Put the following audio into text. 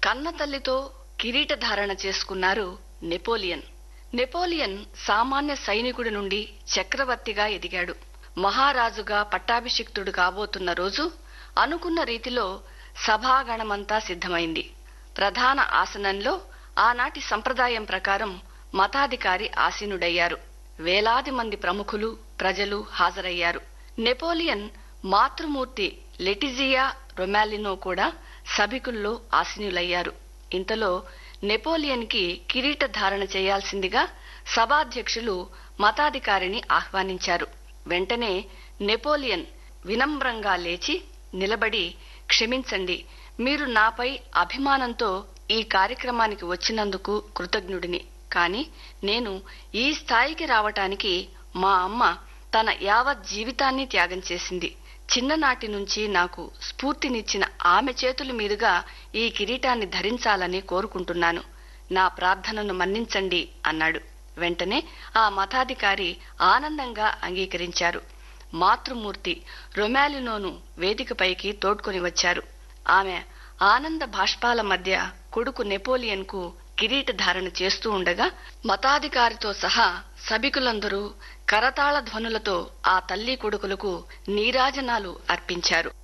కన్నతల్లితో కిరీటధారణ చేసుకున్నారు Napoleon. Napoleon సామాన్య సైనికుడి నుండి చక్రవర్తిగా ఎదిగాడు. మహారాజుగా పట్టాభిషిక్తుడు కాబోతున్న రోజు అనుకున్న రీతిలో సభాగణమంతా సిద్ధమైంది. ప్రధాన ఆసనంలో ఆనాటి సంప్రదాయం ప్రకారం మతాధికారి ఆసీనుడయ్యారు. వేలాది మంది ప్రముఖులు, ప్రజలు హాజరయ్యారు. నెపోలియన్ మాతృమూర్తి లెటిజియా రొమాలినో కూడా సభికుల్లో ఆసీనులయ్యారు. ఇంతలో నెపోలియన్ కి కిరీటధారణ చేయాల్సిందిగా సభాధ్యక్షులు మతాధికారిని ఆహ్వానించారు. వెంటనే నెపోలియన్ వినమ్రంగా లేచి నిలబడి, క్షమించండి, మీరు నాపై అభిమానంతో ఈ కార్యక్రమానికి వచ్చినందుకు కృతజ్ఞుడిని. కాని నేను ఈ స్థాయికి రావటానికి మా అమ్మ తన యావత్ జీవితాన్ని త్యాగం చేసింది. చిన్ననాటి నుంచి నాకు స్ఫూర్తినిచ్చిన ఆమె చేతుల మీదుగా ఈ కిరీటాన్ని ధరించాలని కోరుకుంటున్నాను. నా ప్రార్థనను మన్నించండి అన్నాడు. వెంటనే ఆ మతాధికారి ఆనందంగా అంగీకరించారు. మాతృమూర్తి రొమాలినోను వేదికపైకి తోడ్కొని వచ్చారు. ఆమె ఆనంద భాష్పాల మధ్య కొడుకు నెపోలియన్ కు కిరీటధారణ చేస్తూ ఉండగా మతాధికారితో సహా సభికులందరూ కరతాళ ధ్వనులతో ఆ తల్లి కొడుకులకు నీరాజనాలు అర్పించారు.